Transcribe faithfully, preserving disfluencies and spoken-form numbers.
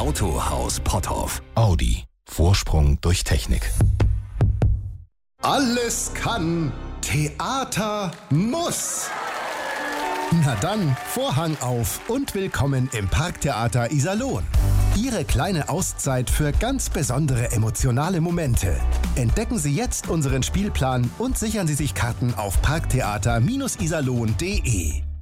Autohaus Potthoff. Audi. Vorsprung durch Technik. Alles kann. Theater muss. Na dann, Vorhang auf und willkommen im Parktheater Iserlohn. Ihre kleine Auszeit für ganz besondere emotionale Momente. Entdecken Sie jetzt unseren Spielplan und sichern Sie sich Karten auf parktheater Bindestrich iserlohn punkt de.